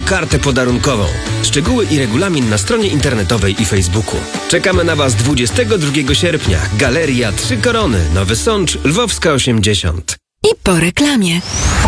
kartę podarunkową. Szczegóły i regulamin na stronie internetowej i Facebooku. Czekamy na Was 22 sierpnia. Galeria Trzy Korony, Nowy Sącz, Lwowska 80. I po reklamie.